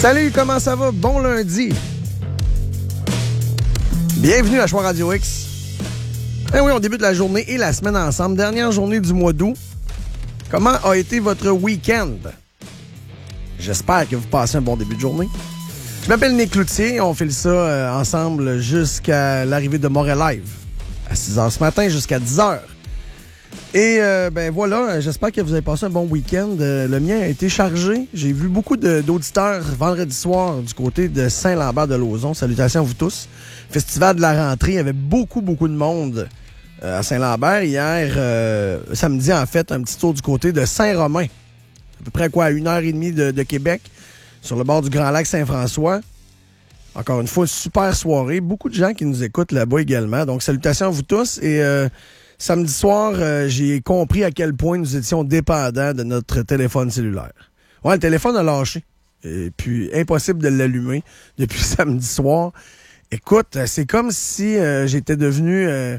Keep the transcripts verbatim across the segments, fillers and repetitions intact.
Salut, comment ça va? Bon lundi. Bienvenue à Choix Radio X. Eh oui, on débute la journée et la semaine ensemble. Dernière journée du mois d'août. Comment a été votre week-end? J'espère que vous passez un bon début de journée. Je m'appelle Nick Cloutier. On fait ça euh, ensemble jusqu'à l'arrivée de Montréal Live. À six heures ce matin jusqu'à dix heures. Et euh, ben voilà, j'espère que vous avez passé un bon week-end. Euh, le mien a été chargé. J'ai vu beaucoup de, d'auditeurs vendredi soir du côté de Saint-Lambert-de-Lauzon. Salutations à vous tous. Festival de la rentrée, il y avait beaucoup, beaucoup de monde euh, à Saint-Lambert. Hier, euh, samedi en fait, un petit tour du côté de Saint-Romain. À peu près quoi, à une heure et demie de, de Québec, sur le bord du Grand Lac Saint-François. Encore une fois, super soirée. Beaucoup de gens qui nous écoutent là-bas également. Donc, salutations à vous tous. Et euh, samedi soir, euh, j'ai compris à quel point nous étions dépendants de notre téléphone cellulaire. Ouais, le téléphone a lâché. Et puis, impossible de l'allumer depuis samedi soir. Écoute, c'est comme si euh, j'étais devenu euh,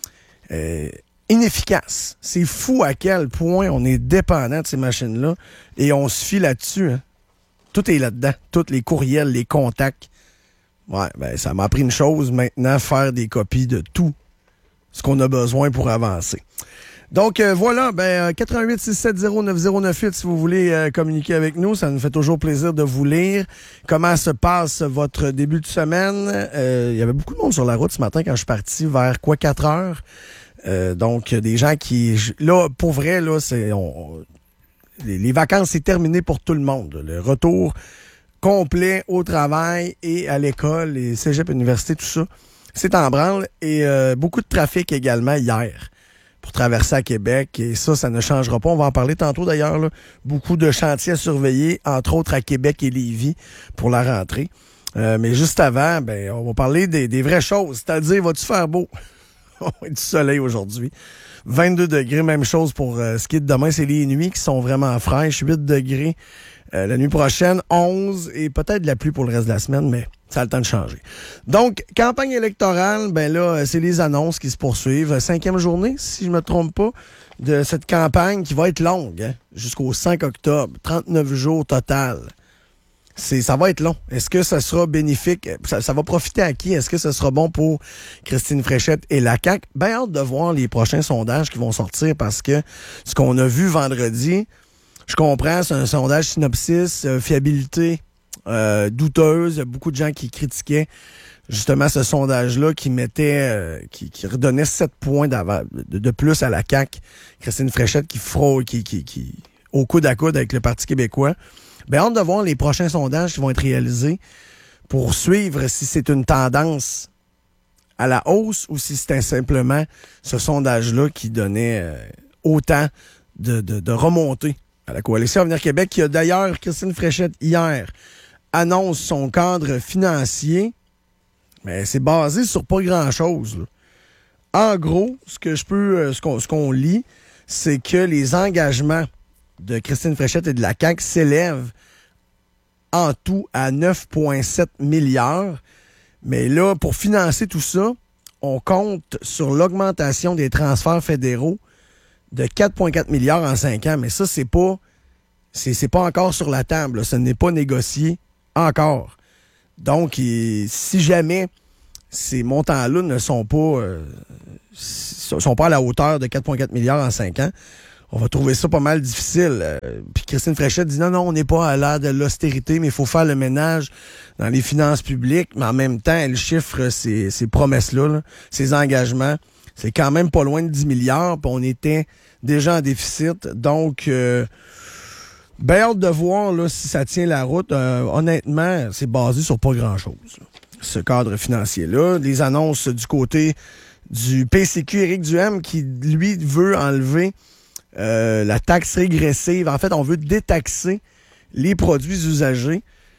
euh, inefficace. C'est fou à quel point on est dépendant de ces machines-là et on se fie là-dessus. Hein. Tout est là-dedans. Tous les courriels, les contacts. Ouais, ben ça m'a appris une chose maintenant, faire des copies de tout ce qu'on a besoin pour avancer. Donc euh, voilà, ben quatre un huit six sept zéro neuf zéro neuf huit si vous voulez euh, communiquer avec nous, ça nous fait toujours plaisir de vous lire. Comment se passe votre début de semaine? Euh, il y avait beaucoup de monde sur la route ce matin quand je suis parti vers quoi quatre heures. Euh, donc des gens qui là pour vrai là, c'est on, les, les vacances c'est terminé pour tout le monde. Le retour complet au travail et à l'école, et cégep, université, tout ça, c'est en branle. Et euh, beaucoup de trafic également hier pour traverser à Québec. Et ça, ça ne changera pas. On va en parler tantôt d'ailleurs. Là. Beaucoup de chantiers à surveiller, entre autres à Québec et Lévis pour la rentrée. Euh, mais juste avant, ben, on va parler des, des vraies choses. C'est-à-dire, va-tu faire beau? On va du soleil aujourd'hui. vingt-deux degrés, même chose pour euh, ce qui est de demain. C'est les nuits qui sont vraiment fraîches. huit degrés. Euh, la nuit prochaine, onze, et peut-être de la pluie pour le reste de la semaine, mais ça a le temps de changer. Donc, campagne électorale, ben là, c'est les annonces qui se poursuivent. Cinquième journée, si je me trompe pas, de cette campagne qui va être longue, hein, jusqu'au cinq octobre. trente-neuf jours total. C'est, ça va être long. Est-ce que ça sera bénéfique? Ça, ça va profiter à qui? Est-ce que ce sera bon pour Christine Fréchette et la C A Q? Ben, hâte de voir les prochains sondages qui vont sortir parce que ce qu'on a vu vendredi, je comprends, c'est un sondage synopsis, euh, fiabilité euh, douteuse. Il y a beaucoup de gens qui critiquaient justement ce sondage-là qui mettait, euh, qui, qui redonnait sept points de, de plus à la C A Q. Christine Fréchette qui fraude, qui, qui, qui, au coude à coude avec le Parti québécois. Ben, hâte de voir les prochains sondages qui vont être réalisés pour suivre si c'est une tendance à la hausse ou si c'était simplement ce sondage-là qui donnait euh, autant de, de, de remontées à la Coalition Avenir Québec, qui a d'ailleurs, Christine Fréchette, hier, annonce son cadre financier. Mais c'est basé sur pas grand-chose. Là. En gros, ce que je peux, ce qu'on, ce qu'on lit, c'est que les engagements de Christine Fréchette et de la C A Q s'élèvent en tout à neuf virgule sept milliards. Mais là, pour financer tout ça, on compte sur l'augmentation des transferts fédéraux de quatre virgule quatre milliards en cinq ans. Mais ça, c'est pas c'est, c'est pas encore sur la table. Là. Ce n'est pas négocié encore. Donc, il, si jamais ces montants-là ne sont pas euh, sont pas à la hauteur de quatre virgule quatre milliards en cinq ans, on va trouver ça pas mal difficile. Euh, puis Christine Fréchette dit non, non, on n'est pas à l'ère de l'austérité, mais il faut faire le ménage dans les finances publiques. Mais en même temps, elle chiffre ces, ces promesses-là, là, ces engagements. C'est quand même pas loin de dix milliards, puis on était déjà en déficit. Donc, euh, ben hâte de voir là, si ça tient la route. Euh, honnêtement, c'est basé sur pas grand-chose, là, ce cadre financier-là. Les annonces du côté du P C Q, Éric Duhaime, qui, lui, veut enlever euh, la taxe régressive. En fait, on veut détaxer les produits usagés.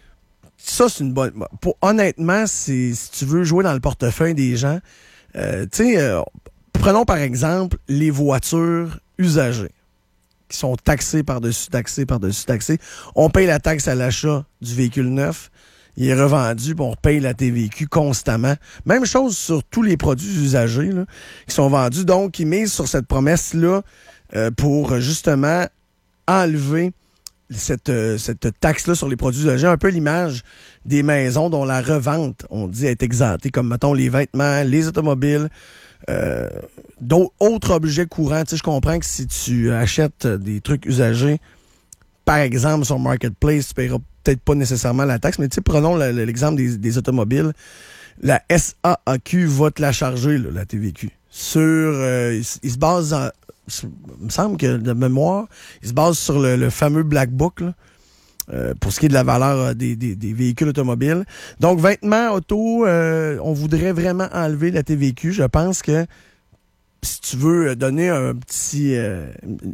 Ça, c'est une bonne... Pour, honnêtement, c'est, si tu veux jouer dans le portefeuille des gens, euh, tu sais, euh, prenons par exemple les voitures usagées qui sont taxées par-dessus taxées par-dessus taxées. On paye la taxe à l'achat du véhicule neuf. Il est revendu, puis on repaye la T V Q constamment. Même chose sur tous les produits usagés là, qui sont vendus. Donc, ils misent sur cette promesse-là euh, pour justement enlever cette, euh, cette taxe-là sur les produits usagés, un peu l'image des maisons dont la revente, on dit, est exemptée, comme, mettons, les vêtements, les automobiles, euh, d'autres objets courants. Tu sais, je comprends que si tu achètes des trucs usagés, par exemple, sur Marketplace, tu ne paieras peut-être pas nécessairement la taxe, mais tu sais, prenons le, l'exemple des, des automobiles. La S A A Q va te la charger, là, la T V Q. Sur, euh, il, il se base, en, il me semble que de mémoire, il se base sur le, le fameux Black Book, là, euh, pour ce qui est de la valeur des, des, des véhicules automobiles. Donc, vêtements, auto, euh, on voudrait vraiment enlever la T V Q. Je pense que si tu veux donner un petit, euh,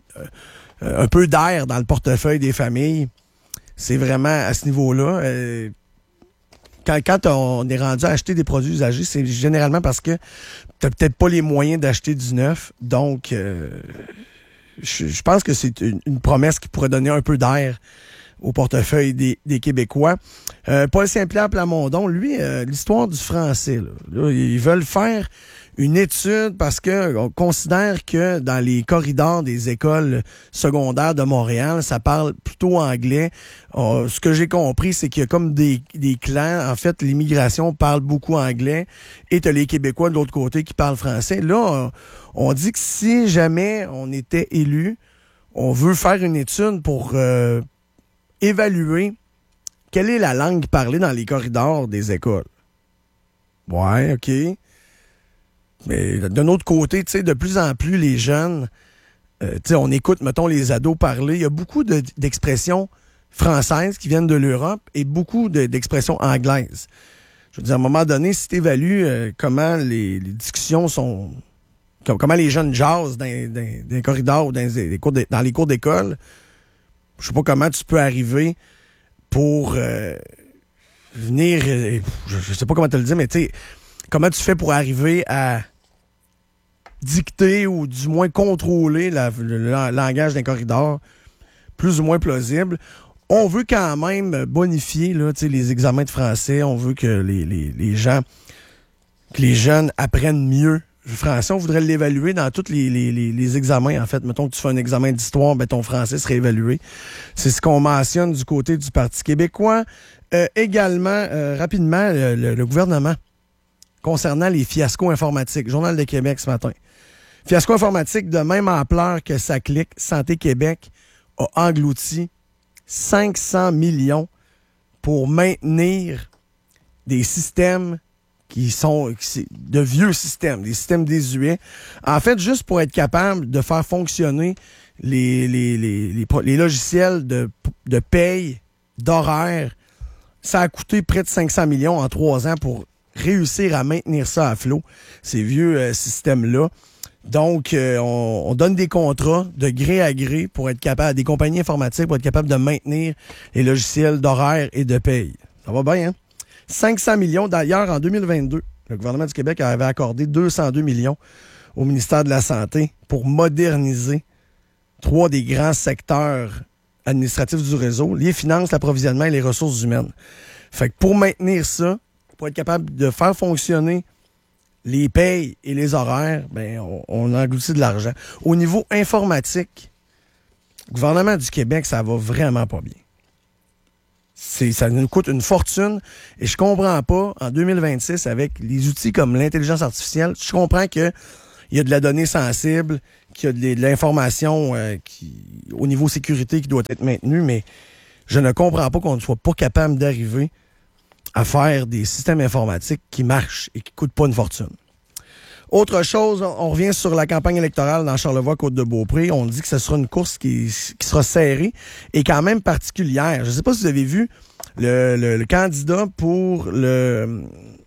un peu d'air dans le portefeuille des familles, c'est vraiment à ce niveau-là. Euh, Quand, quand on est rendu à acheter des produits usagés, c'est généralement parce que tu n'as peut-être pas les moyens d'acheter du neuf. Donc, euh, je, je pense que c'est une, une promesse qui pourrait donner un peu d'air au portefeuille des, des Québécois. Euh, Paul Saint-Pierre Plamondon, lui, euh, l'histoire du français, là, là, ils veulent faire une étude parce que on considère que dans les corridors des écoles secondaires de Montréal, ça parle plutôt anglais. Euh, ce que j'ai compris, c'est qu'il y a comme des, des clans. En fait, l'immigration parle beaucoup anglais et t'as les Québécois de l'autre côté qui parlent français. Là, on, on dit que si jamais on était élu, on veut faire une étude pour euh, évaluer quelle est la langue parlée dans les corridors des écoles. Ouais, OK. Mais d'un autre côté, tu sais, de plus en plus, les jeunes, euh, tu sais, on écoute, mettons, les ados parler. Il y a beaucoup de, d'expressions françaises qui viennent de l'Europe et beaucoup de, d'expressions anglaises. Je veux dire, à un moment donné, si tu évalues euh, comment les, les discussions sont... comment les jeunes jasent dans, dans, dans les corridors ou dans les cours, de, dans les cours d'école, je sais pas comment tu peux arriver pour euh, venir... Euh, je, je sais pas comment te le dire, mais tu sais, comment tu fais pour arriver à dicter ou du moins contrôler la, le, le langage d'un corridor plus ou moins plausible. On veut quand même bonifier là, les examens de français. On veut que les, les, les gens, que les jeunes apprennent mieux le français. On voudrait l'évaluer dans tous les, les, les, les examens. En fait, mettons que tu fais un examen d'histoire, ben ton français serait évalué. C'est ce qu'on mentionne du côté du Parti québécois. Euh, également, euh, rapidement, le, le, le gouvernement concernant les fiascos informatiques. Journal de Québec ce matin. Fiasco informatique de même ampleur que ça clique. Santé Québec a englouti cinq cents millions pour maintenir des systèmes qui sont qui, de vieux systèmes, des systèmes désuets. En fait, juste pour être capable de faire fonctionner les, les, les, les, les logiciels de, de paye, d'horaire, ça a coûté près de cinq cents millions en trois ans pour réussir à maintenir ça à flot, ces vieux euh, systèmes-là. Donc, euh, on, on donne des contrats de gré à gré pour être capable, à des compagnies informatiques pour être capable de maintenir les logiciels d'horaire et de paye. Ça va bien, hein? cinq cents millions. D'ailleurs, en deux mille vingt-deux, le gouvernement du Québec avait accordé deux cent deux millions au ministère de la Santé pour moderniser trois des grands secteurs administratifs du réseau, les finances, l'approvisionnement et les ressources humaines. Fait que pour maintenir ça, pour être capable de faire fonctionner les payes et les horaires, ben on, on engloutit de l'argent. Au niveau informatique, le gouvernement du Québec, ça va vraiment pas bien. C'est, ça nous coûte une fortune et je comprends pas, en deux mille vingt-six, avec les outils comme l'intelligence artificielle, je comprends que il y a de la donnée sensible, qu'il y a de, de l'information euh, qui, au niveau sécurité qui doit être maintenue, mais je ne comprends pas qu'on ne soit pas capable d'arriver à faire des systèmes informatiques qui marchent et qui ne coûtent pas une fortune. Autre chose, on revient sur la campagne électorale dans Charlevoix-Côte-de-Beaupré. On dit que ce sera une course qui, qui sera serrée et quand même particulière. Je ne sais pas si vous avez vu le, le, le candidat pour le,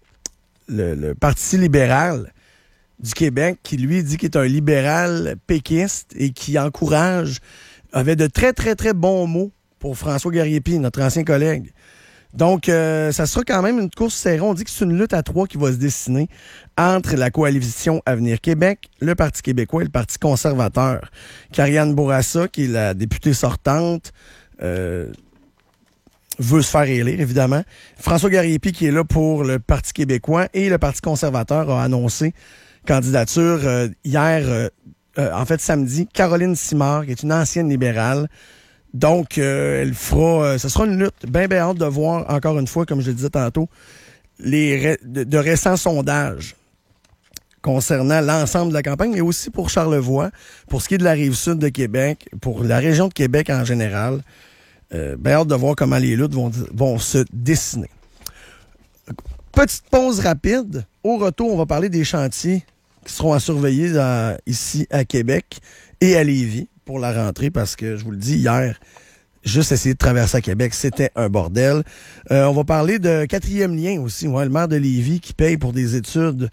le, le Parti libéral du Québec qui, lui, dit qu'il est un libéral péquiste et qui encourage, avait de très, très, très bons mots pour François Garriépi, notre ancien collègue. Donc, euh, ça sera quand même une course serrée. On dit que c'est une lutte à trois qui va se dessiner entre la coalition Avenir Québec, le Parti québécois et le Parti conservateur. Karianne Bourassa, qui est la députée sortante, euh, veut se faire élire, évidemment. François Garriépi, qui est là pour le Parti québécois, et le Parti conservateur a annoncé candidature euh, hier, euh, euh, en fait samedi, Caroline Simard, qui est une ancienne libérale, Donc, euh, elle fera... Euh, ce sera une lutte. Bien, bien hâte de voir, encore une fois, comme je le disais tantôt, les ré- de, de récents sondages concernant l'ensemble de la campagne, mais aussi pour Charlevoix, pour ce qui est de la Rive-Sud de Québec, pour la région de Québec en général. Euh, bien hâte de voir comment les luttes vont, vont se dessiner. Petite pause rapide. Au retour, on va parler des chantiers qui seront à surveiller dans, ici à Québec et à Lévis pour la rentrée, parce que, je vous le dis, hier, juste essayer de traverser à Québec, c'était un bordel. Euh, on va parler de quatrième lien aussi, ouais, le maire de Lévis qui paye pour des études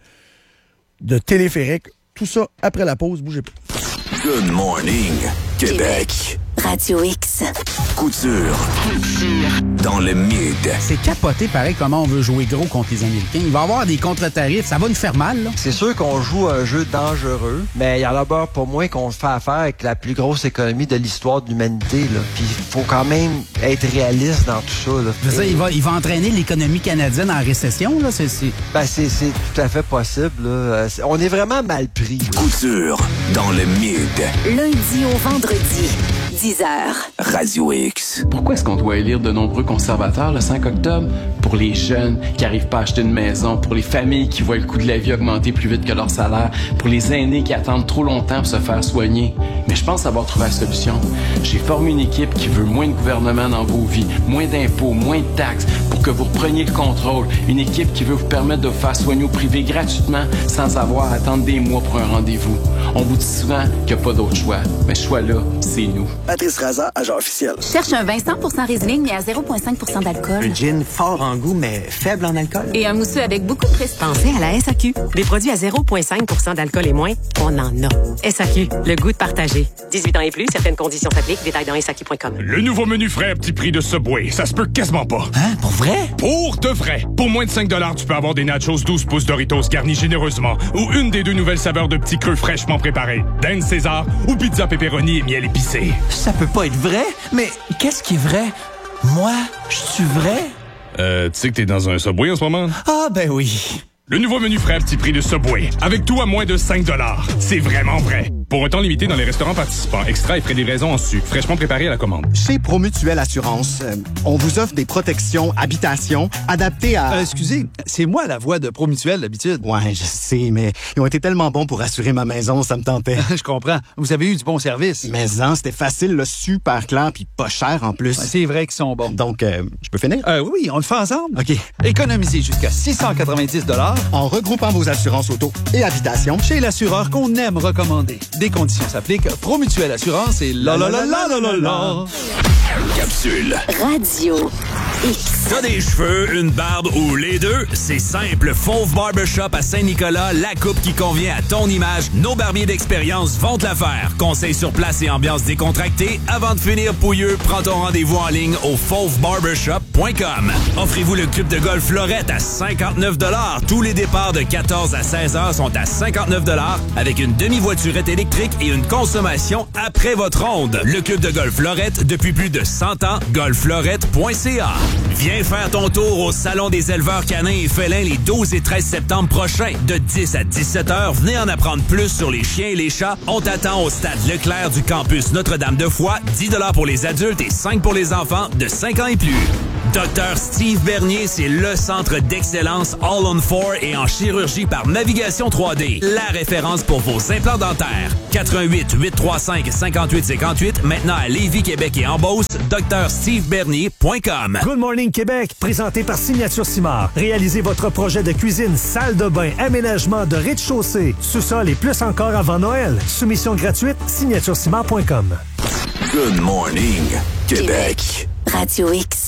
de téléphérique. Tout ça après la pause, bougez pas. Good morning, Québec. Radio X. Couture. Couture. Dans le mid. C'est capoté pareil comment on veut jouer gros contre les Américains. Il va y avoir des contre-tarifs, ça va nous faire mal, là. C'est sûr qu'on joue un jeu dangereux, mais il y en a d'abord pour moi qu'on fait affaire avec la plus grosse économie de l'histoire de l'humanité, là. Puis il faut quand même être réaliste dans tout ça, là. Je veux dire, il va, il va entraîner l'économie canadienne en récession, là. C'est, c'est... Ben, c'est, c'est tout à fait possible, là. On est vraiment mal pris, là. Couture. Dans le mid. Lundi au vendredi, dix heures. Radio X. Pourquoi est-ce qu'on doit élire de nombreux conservateurs le cinq octobre? Pour les jeunes qui n'arrivent pas à acheter une maison, pour les familles qui voient le coût de la vie augmenter plus vite que leur salaire, pour les aînés qui attendent trop longtemps pour se faire soigner. Mais je pense avoir trouvé la solution. J'ai formé une équipe qui veut moins de gouvernement dans vos vies, moins d'impôts, moins de taxes, pour que vous repreniez le contrôle. Une équipe qui veut vous permettre de vous faire soigner au privé gratuitement sans avoir à attendre des mois pour un rendez-vous. On vous dit souvent qu'il n'y a pas d'autre choix. Mais ce choix-là, c'est nous. Patrice Raza, agent officiel. Cherche un vin cent pour cent Riesling, mais à zéro virgule cinq pour cent d'alcool. Un gin fort en goût, mais faible en alcool. Et un mousseux avec beaucoup de prestige. Pensez à la S A Q. Des produits à zéro virgule cinq pour cent d'alcool et moins, on en a. S A Q, le goût de partager. dix-huit ans et plus, certaines conditions s'appliquent. Détails dans S A Q point com. Le nouveau menu frais à petit prix de Subway, ça se peut quasiment pas. Hein? Pour vrai? Pour de vrai. Pour moins de cinq dollars, tu peux avoir des nachos douze pouces Doritos garnis généreusement ou une des deux nouvelles saveurs de petits creux fraîchement préparés. Dan César ou pizza pepperoni et miel épicé. Ça peut pas être vrai? Mais qu'est-ce qui est vrai? Moi, je suis vrai? Euh, tu sais que t'es dans un Subway en ce moment? Ah, ben oui. Le nouveau menu frais à petit prix de Subway. Avec tout à moins de cinq dollars. C'est vraiment vrai. Pour un temps limité dans les restaurants participants. Extra et frais de livraison en sucre. Fraîchement préparé à la commande. Chez Promutuelle Assurance, euh, on vous offre des protections habitation adaptées à... Euh, excusez, c'est moi la voix de Promutuelle d'habitude. Ouais, je sais, mais ils ont été tellement bons pour assurer ma maison, ça me tentait. Je comprends. Vous avez eu du bon service. Mais non, c'était facile, là, super clair, puis pas cher en plus. Ouais, c'est vrai qu'ils sont bons. Donc, euh, je peux finir? Euh, oui, on le fait ensemble. OK. Économisez jusqu'à six cent quatre-vingt-dix dollars en regroupant vos assurances auto et habitation chez l'assureur qu'on aime recommander. Des conditions s'appliquent. Promutuelle Assurance et la la la la la la la. Capsule. Radio X. T'as des cheveux, une barbe ou les deux? C'est simple. Fauve Barbershop à Saint-Nicolas, la coupe qui convient à ton image. Nos barbiers d'expérience vont te la faire. Conseils sur place et ambiance décontractée. Avant de finir pouilleux, prends ton rendez-vous en ligne au fauve barbershop point com. Offrez-vous le club de golf Florette à cinquante-neuf dollars. Tous les départs de quatorze à seize heures sont à cinquante-neuf dollars avec une demi-voiturette électrique et une consommation après votre ronde. Le club de golf Florette depuis plus de cent ans. golf florette point c a. Viens faire ton tour au Salon des éleveurs canins et félins les douze et treize septembre prochains. De dix à dix-sept heures, venez en apprendre plus sur les chiens et les chats. On t'attend au stade Leclerc du campus Notre-Dame-de-Foix. dix dollars pour les adultes et cinq pour les enfants de cinq ans et plus. Docteur Steve Bernier, c'est le centre d'excellence All on four et en chirurgie par navigation trois D. La référence pour vos implants dentaires. quatre un huit, huit trois cinq, cinq huit cinq huit. Maintenant à Lévis, Québec et en Beauce. docteur steve bernier point com. Good Morning Québec, présenté par Signature Cimard. Réalisez votre projet de cuisine, salle de bain, aménagement de rez-de-chaussée, sous-sol et plus encore avant Noël. Soumission gratuite, signature cimard point com. Good Morning Québec. Radio X.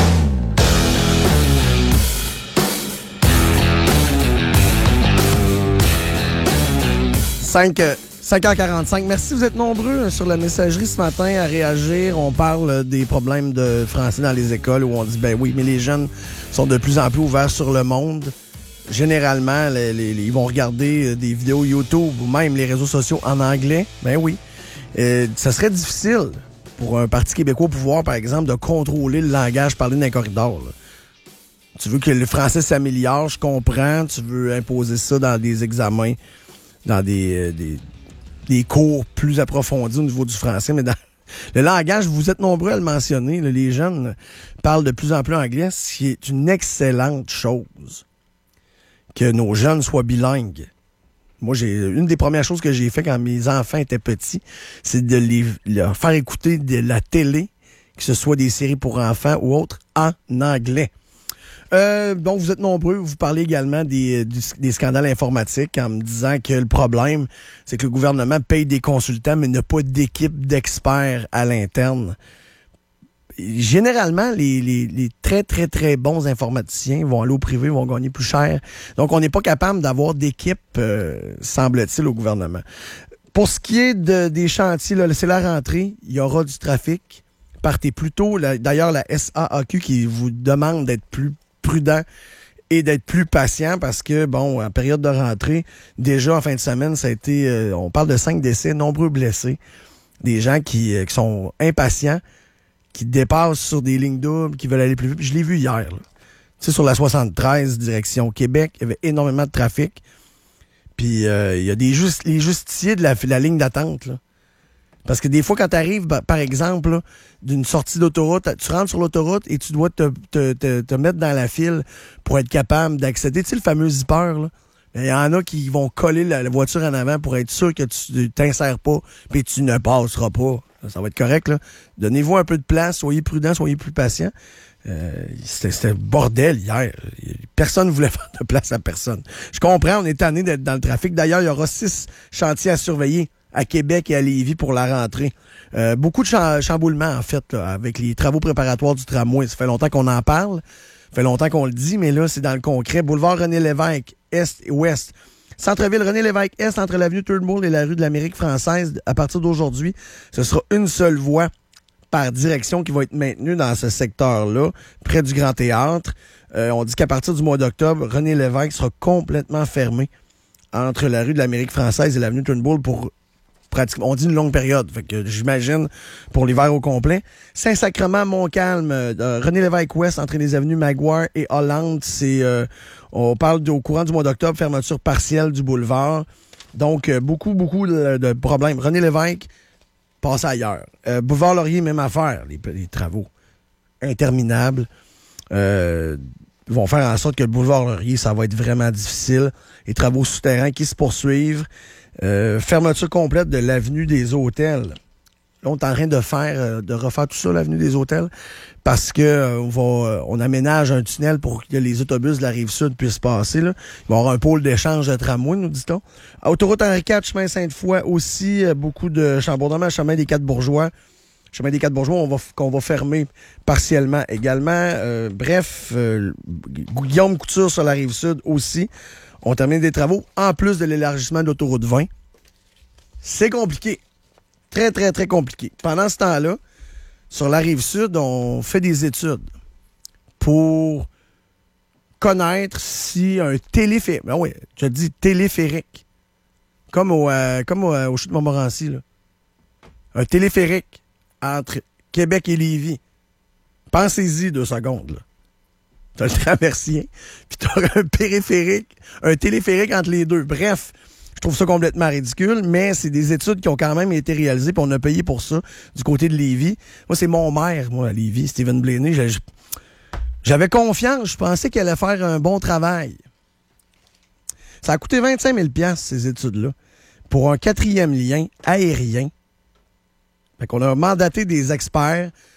cinq heures quarante-cinq. Merci, vous êtes nombreux sur la messagerie ce matin à réagir. On parle des problèmes de français dans les écoles où on dit, ben oui, mais les jeunes sont de plus en plus ouverts sur le monde. Généralement, les, les, les, ils vont regarder des vidéos YouTube ou même les réseaux sociaux en anglais. Ben oui. Euh, ça serait difficile pour un parti québécois au pouvoir, par exemple, de contrôler le langage parlé dans un corridor. Là. Tu veux que le français s'améliore, je comprends. Tu veux imposer ça dans des examens, dans des, euh, des, des cours plus approfondis au niveau du français, mais dans, Le langage, vous êtes nombreux à le mentionner. Là, les jeunes parlent de plus en plus anglais, ce qui est une excellente chose. Que nos jeunes soient bilingues. Moi, j'ai une des premières choses que j'ai fait quand mes enfants étaient petits, c'est de les, leur faire écouter de la télé, que ce soit des séries pour enfants ou autres, en anglais. Euh, donc, vous êtes nombreux. Vous parlez également des, des scandales informatiques en me disant que le problème, c'est que le gouvernement paye des consultants, mais n'a pas d'équipe d'experts à l'interne. Généralement, les, les, les très, très, très bons informaticiens vont aller au privé, vont gagner plus cher. Donc, on n'est pas capable d'avoir d'équipe, euh, semble-t-il, au gouvernement. Pour ce qui est de, des chantiers, là, c'est la rentrée. Il y aura du trafic. Partez plus tôt. Là, d'ailleurs, la S A A Q qui vous demande d'être plus prudent et d'être plus patient parce que, bon, en période de rentrée, déjà en fin de semaine, ça a été, euh, on parle de cinq décès, nombreux blessés. Des gens qui, euh, qui sont impatients, qui dépassent sur des lignes doubles, qui veulent aller plus vite. Je l'ai vu hier, là. Tu sais, sur la soixante-treize, direction Québec, il y avait énormément de trafic. Puis, euh, il y a des just, les justiciers de la, la ligne d'attente, là. Parce que des fois, quand tu arrives, par exemple, là, d'une sortie d'autoroute, tu rentres sur l'autoroute et tu dois te, te, te, te mettre dans la file pour être capable d'accéder. Tu sais, le fameux zipper, là. Il y en a qui vont coller la, la voiture en avant pour être sûr que tu t'insères pas puis tu ne passeras pas. Ça va être correct, là. Donnez-vous un peu de place, soyez prudents, soyez plus patients. Euh, c'était, c'était bordel hier. Personne ne voulait faire de place à personne. Je comprends, on est tanné d'être dans le trafic. D'ailleurs, il y aura six chantiers à surveiller à Québec et à Lévis pour la rentrée. Euh, beaucoup de ch- chamboulements, en fait, là, avec les travaux préparatoires du tramway. Ça fait longtemps qu'on en parle. Ça fait longtemps qu'on le dit, mais là, c'est dans le concret. Boulevard René-Lévesque, Est et Ouest. Centre-ville René-Lévesque Est, entre l'avenue Turnbull et la rue de l'Amérique française, à partir d'aujourd'hui, ce sera une seule voie par direction qui va être maintenue dans ce secteur-là, près du Grand Théâtre. Euh, on dit qu'à partir du mois d'octobre, René-Lévesque sera complètement fermé entre la rue de l'Amérique française et l'avenue Turnbull pour pratiquement, on dit une longue période, fait que j'imagine pour l'hiver au complet. Saint-Sacrement, Montcalm, euh, René-Lévesque Ouest, entre les avenues Maguire et Hollande, c'est, euh, on parle de, au courant du mois d'octobre, fermeture partielle du boulevard. Donc, euh, beaucoup, beaucoup de, de problèmes. René-Lévesque, passe ailleurs. Euh, Boulevard Laurier, même affaire, les, les travaux interminables. Euh, vont faire en sorte que le boulevard Laurier, ça va être vraiment difficile. Les travaux souterrains qui se poursuivent. Euh, fermeture complète de l'avenue des Hôtels. Là, on est en train de faire, euh, de refaire tout ça, l'avenue des Hôtels, parce que euh, on va, euh, on aménage un tunnel pour que les autobus de la Rive-Sud puissent passer, là. Il va y avoir un pôle d'échange de tramway, nous dit-on. Autoroute Henri quatre, chemin Sainte-Foy aussi, euh, beaucoup de chamboulements, chemin des Quatre-Bourgeois. Chemin des Quatre-Bourgeois, on va, qu'on va fermer partiellement également. Euh, bref, euh, Guillaume Couture sur la Rive-Sud aussi. On termine des travaux, en plus de l'élargissement de l'autoroute vingt. C'est compliqué. Très, très, très compliqué. Pendant ce temps-là, sur la Rive-Sud, on fait des études pour connaître si un téléphérique... Ben oui, je dis téléphérique. Comme au, euh, comme au, euh, au chute de Montmorency, là. Un téléphérique entre Québec et Lévis. Pensez-y deux secondes, là. T'as le traversier, puis t'as un périphérique, un téléphérique entre les deux. Bref, je trouve ça complètement ridicule, mais c'est des études qui ont quand même été réalisées, puis on a payé pour ça du côté de Lévis. Moi, c'est mon maire, moi, à Lévis, Stephen Blaney. J'avais confiance, je pensais qu'il allait faire un bon travail. Ça a coûté vingt-cinq mille dollars, ces études-là, pour un quatrième lien aérien. Fait qu'on a mandaté des experts